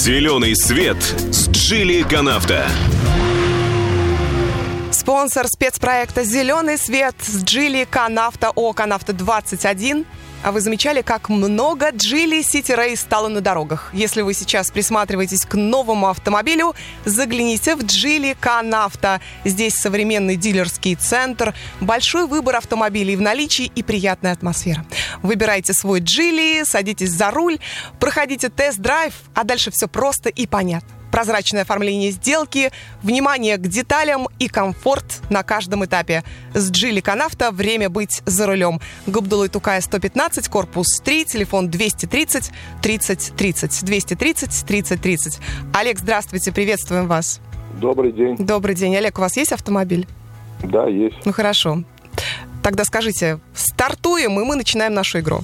Зеленый свет с Джили Канавто. Спонсор спецпроекта «Зеленый свет» с Джили Канавто ООО «Канавто-21». А вы замечали, как много Джили Сити Рейс стало на дорогах? Если вы сейчас присматриваетесь к новому автомобилю, загляните в Джили Канавто. Здесь современный дилерский центр, большой выбор автомобилей в наличии и приятная атмосфера. Выбирайте свой Джили, садитесь за руль, проходите тест-драйв, а дальше все просто и понятно. Прозрачное оформление сделки, внимание к деталям и комфорт на каждом этапе. С Джили Канавто время быть за рулем. Габдуллы Тукая, 115, корпус 3, телефон 230 30 30. 230 30 30. Олег, здравствуйте, приветствуем вас. Добрый день. Добрый день. Олег, у вас есть автомобиль? Да, есть. Ну, хорошо. Тогда скажите, стартуем, и мы начинаем нашу игру.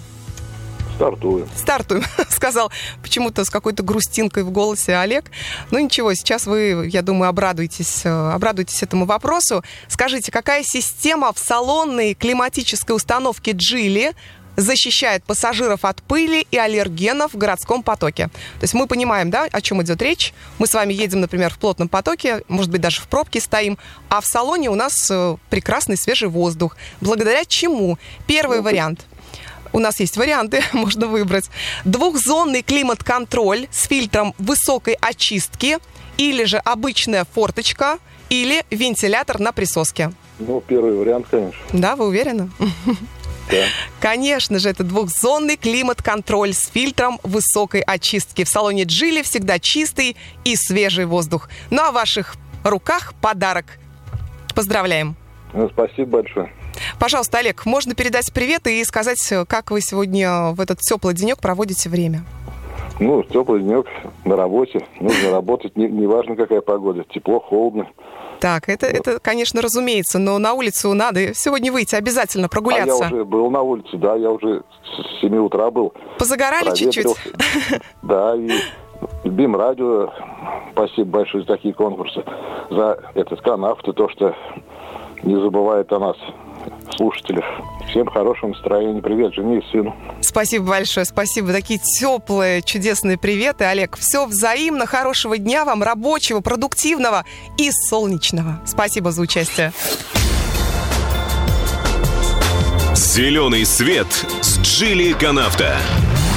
Стартуем, сказал почему-то с какой-то грустинкой в голосе Олег. Ну ничего, сейчас вы, я думаю, обрадуетесь этому вопросу. Скажите, какая система в салонной климатической установке Джили защищает пассажиров от пыли и аллергенов в городском потоке? То есть мы понимаем, да, о чем идет речь. Мы с вами едем, например, в плотном потоке, может быть, даже в пробке стоим, а в салоне у нас прекрасный свежий воздух. Благодаря чему? Первый вариант. У нас есть варианты, можно выбрать. Двухзонный климат-контроль с фильтром высокой очистки, или же обычная форточка, или вентилятор на присоске. Ну, первый вариант, конечно. Да, вы уверены? Да. Конечно же, это двухзонный климат-контроль с фильтром высокой очистки. В салоне Джили всегда чистый и свежий воздух. Ну а в ваших руках подарок. Поздравляем. Ну, спасибо большое. Пожалуйста, Олег, можно передать привет и сказать, как вы сегодня в этот теплый денек проводите время? Ну, теплый денек на работе. Нужно работать, неважно какая погода. Тепло, холодно. Так, это, конечно, разумеется, но на улицу надо сегодня выйти, обязательно прогуляться. А я уже был на улице, да, я уже с 7 утра был. Позагорали чуть-чуть? Да, и любим радио. Спасибо большое за такие конкурсы. За этот Канавто, то, что не забывает о нас, слушателях. Всем хорошего настроения. Привет жене и сыну. Спасибо большое, спасибо. Такие теплые, чудесные приветы, Олег. Все взаимно. Хорошего дня вам, рабочего, продуктивного и солнечного. Спасибо за участие. Зеленый свет с Джили Канавто.